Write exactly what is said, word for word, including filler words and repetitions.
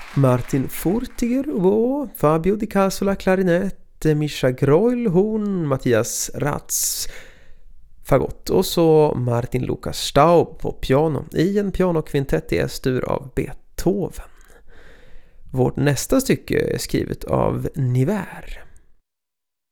Martin Furtiger oboe, Fabio Di Casola klarinett, Mischa Groil horn, Mattias Ratz fagott och så Martin Lukas Staub på piano i en pianokvintett i S-dur av Beethoven. Vårt nästa stycke är skrivet av Niver.